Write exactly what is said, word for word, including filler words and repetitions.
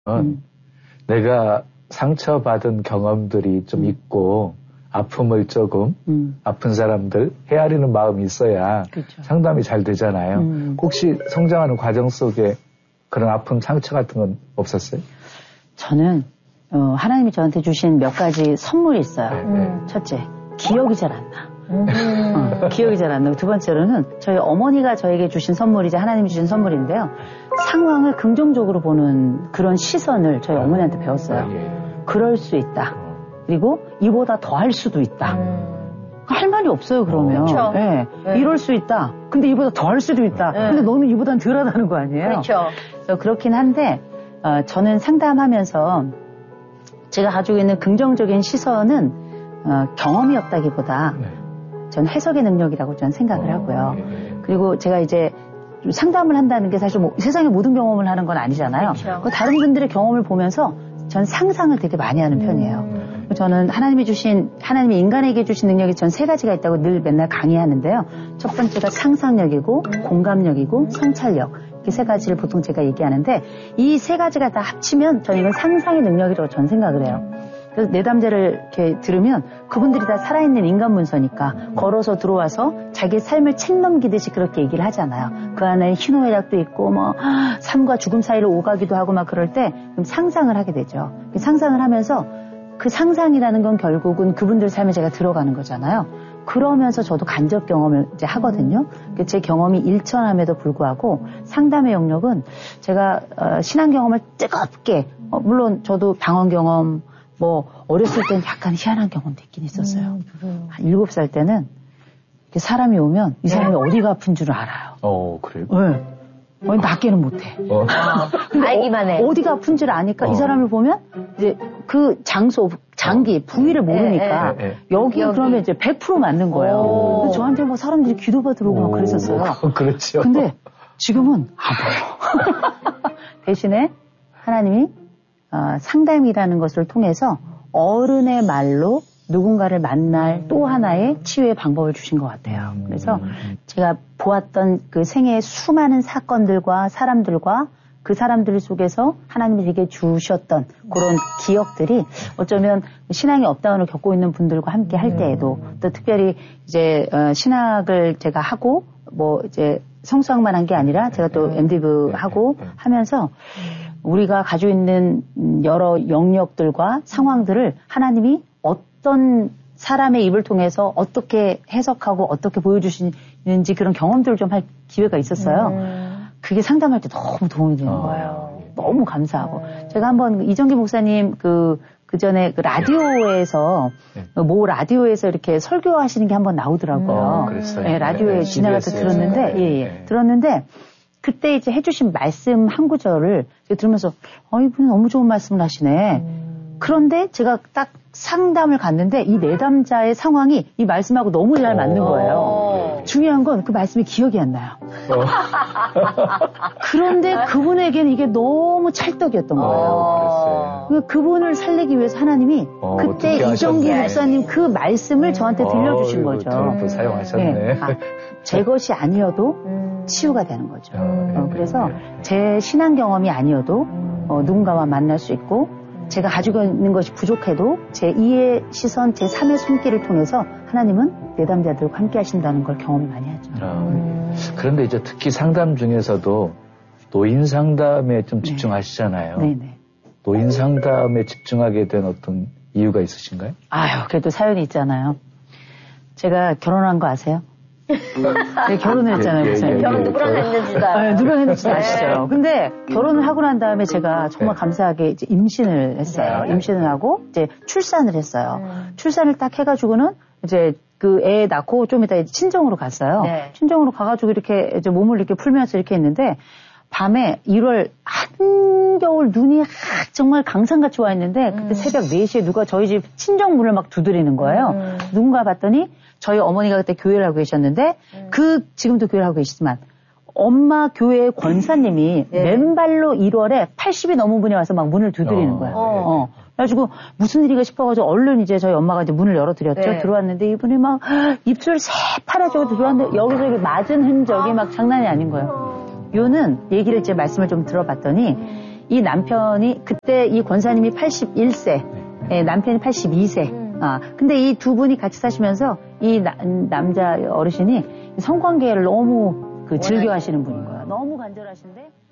음. 내가 상처받은 경험들이 좀 음. 있고 아픔을 조금 음. 아픈 사람들 헤아리는 마음이 있어야 그렇죠. 상담이 잘 되잖아요. 음. 혹시 성장하는 과정 속에 그런 아픔, 상처 같은 건 없었어요? 저는 어, 하나님이 저한테 주신 몇 가지 선물이 있어요. 네, 네. 첫째, 기억이 잘 안 나. 음. 어, 기억이 잘 안 나고 두 번째로는 저희 어머니가 저에게 주신 선물이자 하나님이 주신 선물인데요. 상황을 긍정적으로 보는 그런 시선을 저희 어머니한테 배웠어요. 그럴 수 있다. 그리고 이보다 더 할 수도 있다. 할 말이 없어요, 그러면. 그렇죠. 네. 네. 이럴 수 있다. 근데 이보다 더 할 수도 있다. 네. 근데 너는 이보다는 덜 하다는 거 아니에요? 그렇죠. 그래서 그렇긴 한데 어, 저는 상담하면서 제가 가지고 있는 긍정적인 시선은 어, 경험이 없다기보다 네. 전 해석의 능력이라고 저는 생각을 어, 하고요. 네. 그리고 제가 이제 상담을 한다는 게 사실 뭐 세상의 모든 경험을 하는 건 아니잖아요. 그렇죠. 다른 분들의 경험을 보면서 전 상상을 되게 많이 하는 편이에요. 음. 저는 하나님이 주신, 하나님이 인간에게 주신 능력이 전 세 가지가 있다고 늘 맨날 강의하는데요. 첫 번째가 상상력이고, 공감력이고, 성찰력. 이렇게 세 가지를 보통 제가 얘기하는데, 이 세 가지가 다 합치면 저는 이건 상상의 능력이라고 저는 생각을 해요. 그래서 내담자를 이렇게 들으면 그분들이 다 살아있는 인간 문서니까 걸어서 들어와서 자기 삶을 책 넘기듯이 그렇게 얘기를 하잖아요. 그 안에 희노애락도 있고 뭐 삶과 죽음 사이를 오가기도 하고 막 그럴 때 그럼 상상을 하게 되죠. 상상을 하면서 그 상상이라는 건 결국은 그분들 삶에 제가 들어가는 거잖아요. 그러면서 저도 간접 경험을 이제 하거든요. 제 경험이 일천함에도 불구하고 상담의 영역은 제가 신앙 경험을 뜨겁게 물론 저도 방언 경험 뭐 어렸을 때는 약간 희한한 경험도 있긴 있었어요. 음, 한 일곱 살 때는 사람이 오면 이 사람이 네. 어디가 아픈 줄을 알아요. 어, 그래요? 네. 어, 낫게는 못해. 어. 알기만 해. 어, 어디가 아픈 줄 아니까 어. 이 사람을 보면 이제 그 장소, 장기, 어. 부위를 모르니까 에, 에, 에. 여기, 여기 그러면 이제 백 퍼센트 맞는 거예요. 그래서 저한테 뭐 사람들이 기도받으러 오고 막 그랬었어요. 그렇죠. 근데 지금은 안 보여. 대신에 하나님이 어, 상담이라는 것을 통해서 어른의 말로 누군가를 만날 또 하나의 치유의 방법을 주신 것 같아요. 그래서 제가 보았던 그 생애의 수많은 사건들과 사람들과 그 사람들 속에서 하나님이 제게 주셨던 그런 기억들이 어쩌면 신앙이 업다운을 겪고 있는 분들과 함께 할 때에도 또 특별히 이제 어, 신학을 제가 하고 뭐 이제 성수학만 한 게 아니라 제가 또 엠디브 하고 하면서 우리가 가지고 있는 여러 영역들과 상황들을 하나님이 어떤 사람의 입을 통해서 어떻게 해석하고 어떻게 보여주시는지 그런 경험들을 좀 할 기회가 있었어요. 음. 그게 상담할 때 너무 도움이 되는 거예요. 어. 너무 감사하고. 음. 제가 한번 이정기 목사님 그, 그 전에 그 라디오에서, 네. 모 라디오에서 이렇게 설교하시는 게 한번 나오더라고요. 어, 그랬어요. 네, 라디오에 네, 지나가서 들었는데, 예, 예. 네. 들었는데, 그때 이제 해주신 말씀 한 구절을 들으면서, 어, 이분이 너무 좋은 말씀을 하시네. 음. 그런데 제가 딱 상담을 갔는데 이 내담자의 상황이 이 말씀하고 너무 잘 맞는 거예요. 중요한 건 그 말씀이 기억이 안 나요. 어. 그런데 그분에게는 이게 너무 찰떡이었던 거예요. 어, 그러니까 그분을 살리기 위해서 하나님이 어, 그때 이정기 목사님 그 말씀을 저한테 들려주신 어, 거죠. 또 사용하셨네. 네. 아, 제 것이 아니어도 음. 치유가 되는 거죠. 음. 어, 그래서 제 신앙 경험이 아니어도 어, 누군가와 만날 수 있고 제가 가지고 있는 것이 부족해도 제이의 시선, 제삼의 손길을 통해서 하나님은 내담자들과 함께 하신다는 걸 경험 많이 하죠. 아, 음. 그런데 이제 특히 상담 중에서도 노인 상담에 좀 집중하시잖아요. 네. 네네. 노인 상담에 집중하게 된 어떤 이유가 있으신가요? 아유, 그래도 사연이 있잖아요. 제가 결혼한 거 아세요? 네, 결혼을 했잖아요. 예, 예, 예, 결혼 누구랑 했는지도 알아요. 네, 누구랑 했는지도 아시죠. 근데 결혼을 하고 난 다음에 제가 정말 감사하게 이제 임신을 했어요. 네. 임신을 하고 이제 출산을 했어요. 음. 출산을 딱 해가지고는 이제 그 애 낳고 좀 이따 친정으로 갔어요. 네. 친정으로 가가지고 이렇게 이제 몸을 이렇게 풀면서 이렇게 했는데 밤에 일월 한겨울 눈이 정말 강산같이 와 있는데 그때 음. 새벽 네 시에 누가 저희 집 친정 문을 막 두드리는 거예요. 음. 누군가 봤더니 저희 어머니가 그때 교회를 하고 계셨는데 음. 그 지금도 교회를 하고 계시지만 엄마 교회의 권사님이 네. 맨발로 일월에 팔십이 넘은 분이 와서 막 문을 두드리는 어. 거예요. 어. 어. 그래가지고 무슨 일이가 싶어가지고 얼른 이제 저희 엄마가 이제 문을 열어드렸죠. 네. 들어왔는데 이분이 막 입술 새파랗게 들어왔는데 여기서 이렇게 맞은 흔적이 막 장난이 아닌 거예요. 요는 얘기를 제 말씀을 좀 들어봤더니 이 남편이 그때 이 권사님이 팔십일 세, 네. 예, 남편이 팔십이 세. 음. 아, 근데 이 두 분이 같이 사시면서 이 나, 남자 어르신이 성관계를 너무 그 즐겨 하시는 분인 거야. 너무 간절하신데